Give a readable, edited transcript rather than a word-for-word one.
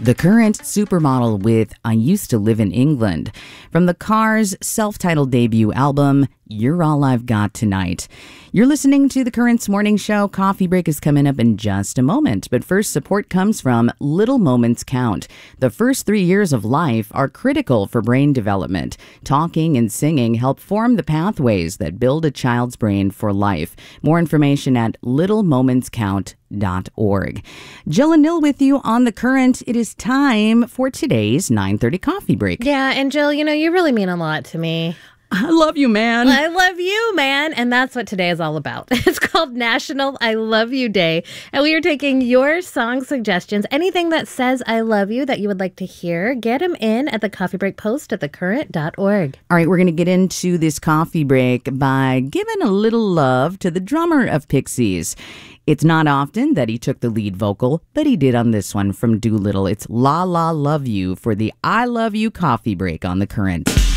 The Current supermodel with I Used to Live in England from the Cars' self-titled debut album, You're All I've Got Tonight. You're listening to The Current's morning show. Coffee break is coming up in just a moment. But first, support comes from Little Moments Count. The first 3 years of life are critical for brain development. Talking and singing help form the pathways that build a child's brain for life. More information at littlemomentscount.org. Jill and Nil with you on The Current. It is time for today's 9:30 coffee break. Yeah, and Jill, you really mean a lot to me. I love you, man. I love you, man. And that's what today is all about. It's called National I Love You Day. And we are taking your song suggestions. Anything that says I love you that you would like to hear, get them in at the Coffee Break post at thecurrent.org. All right, we're going to get into this coffee break by giving a little love to the drummer of Pixies. It's not often that he took the lead vocal, but he did on this one from Doolittle. It's La La Love You for the I Love You coffee break on The Current.